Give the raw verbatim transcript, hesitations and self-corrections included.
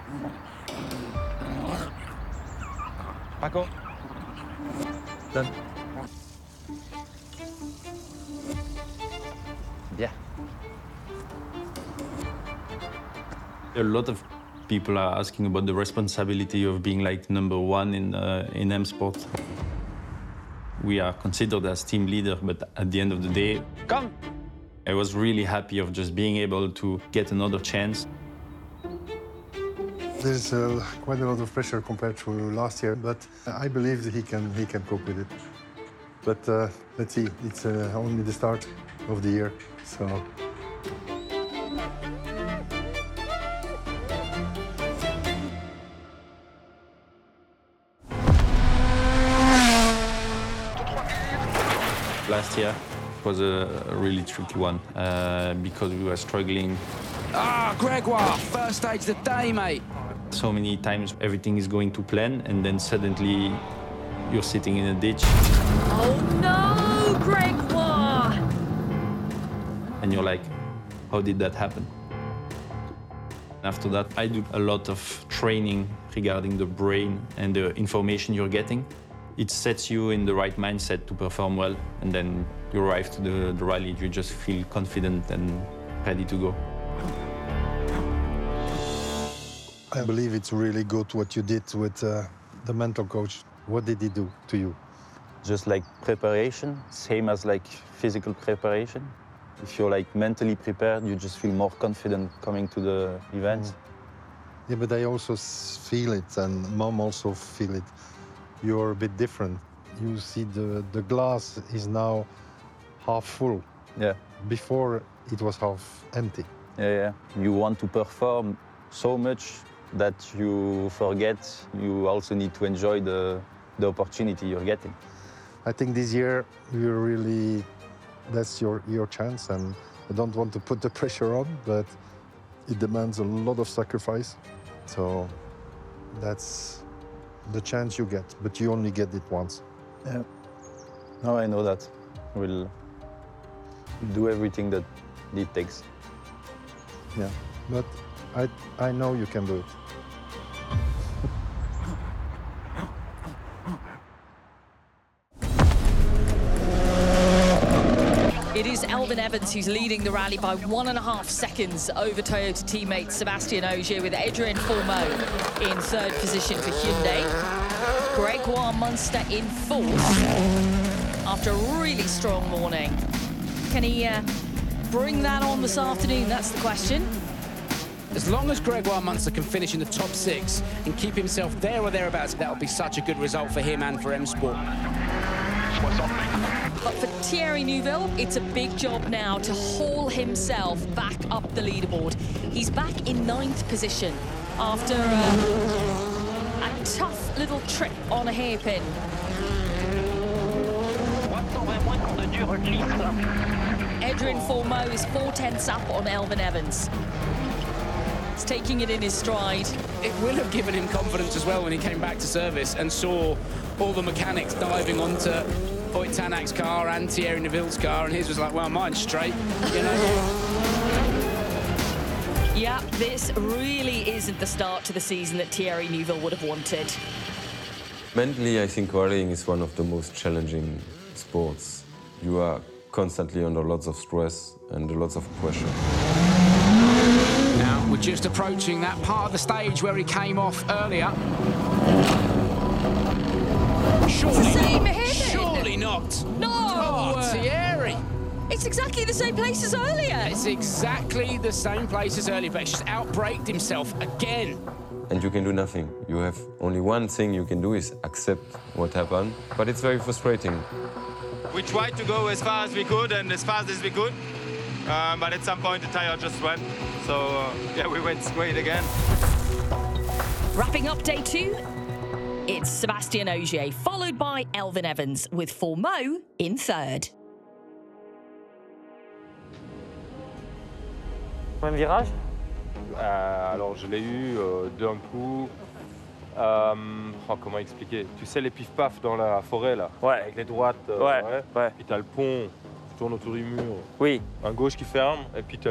Paco. Done. Yeah. A lot of people are asking about the responsibility of being like number one in uh, in M Sport. We are considered as team leader, but at the end of the day, Come. I was really happy of just being able to get another chance. There's uh, quite a lot of pressure compared to last year, but I believe that he can he can cope with it. But uh, let's see, it's uh, only the start of the year, so. Last year was a really tricky one uh, because we were struggling. Ah, Gregoire, first stage of the day, mate. So many times everything is going to plan, and then suddenly you're sitting in a ditch. Oh no, Gregoire! And you're like, how did that happen? After that, I do a lot of training regarding the brain and the information you're getting. It sets you in the right mindset to perform well, and then you arrive to the, the rally, you just feel confident and ready to go. I believe it's really good what you did with uh, the mental coach. What did he do to you? Just like preparation, same as like physical preparation. If you're like mentally prepared, you just feel more confident coming to the events. Mm. Yeah, but I also feel it, and Mom also feel it. You're a bit different. You see the, the glass is now half full. Yeah. Before it was half empty. Yeah, yeah. You want to perform so much that you forget you also need to enjoy the, the opportunity you're getting. I think this year you're really, that's your, your chance, and I don't want to put the pressure on, but it demands a lot of sacrifice. So that's the chance you get, but you only get it once. Yeah. No, I know that. We'll do everything that it takes. Yeah, but I, I know you can do it. It is Elfyn Evans who's leading the rally by one and a half seconds over Toyota teammate Sébastien Ogier, with Adrien Fourmeau in third position for Hyundai. Gregoire Munster in fourth after a really strong morning. Can he uh, bring that on this afternoon? That's the question. As long as Gregoire Munster can finish in the top six and keep himself there or thereabouts, that would be such a good result for him and for M Sport. But for Thierry Neuville, it's a big job now to haul himself back up the leaderboard. He's back in ninth position after uh, a tough little trip on a hairpin. Adrien Fourmeau is four tenths up on Elfyn Evans. He's taking it in his stride. It will have given him confidence as well when he came back to service and saw all the mechanics diving onto Ott Tanak's car and Thierry Neuville's car, and his was like, well, mine's straight, you know. Yeah, this really isn't the start to the season that Thierry Neuville would have wanted. Mentally, I think rallying is one of the most challenging sports. You are constantly under lots of stress and lots of pressure. Now, we're just approaching that part of the stage where he came off earlier. Surely, It's the same not. hairpin. Surely not. No! Oh, Thierry. It's exactly the same place as earlier. It's exactly the same place as earlier, but he's just outbraked himself again. And you can do nothing. You have only one thing you can do is accept what happened, but it's very frustrating. We tried to go as far as we could and as fast as we could, um, but at some point the tire just went. So uh, yeah, we went straight again. Wrapping up day two, it's Sébastien Ogier, followed by Elfyn Evans, with Fourmeau in third. Même virage euh, Alors je l'ai eu euh, d'un coup. Euh, oh, comment expliquer? Tu sais les pif-paf dans la forêt là, ouais. Avec les droites. Euh, ouais, ouais. ouais. Puis t'as le pont, tu tournes autour du mur. Oui. Un gauche qui ferme et puis t'as